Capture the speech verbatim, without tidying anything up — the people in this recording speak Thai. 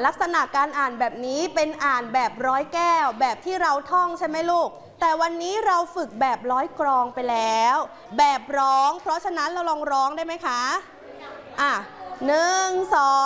ลักษณะการอ่านแบบนี้เป็นอ่านแบบร้อยแก้วแบบที่เราท่องใช่ไหมลูกแต่วันนี้เราฝึกแบบร้อยกรองไปแล้วแบบร้องเพราะฉะนั้นเราลองร้องได้ไหมคะอ่ะหนึ่งสอง